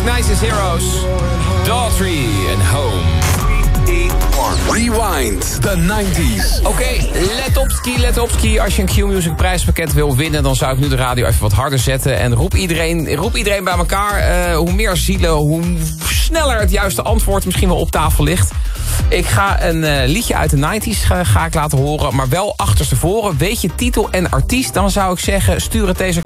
Nice Heroes, Daughtry en Home. Rewind, the 90s. Oké, let op ski. Als je een Q-Music prijspakket wil winnen, dan zou ik nu de radio even wat harder zetten. En roep iedereen bij elkaar. Hoe meer zielen, hoe sneller het juiste antwoord misschien wel op tafel ligt. Ik ga een liedje uit de 90s ga ik laten horen, maar wel achterstevoren. Weet je titel en artiest, dan zou ik zeggen, stuur het deze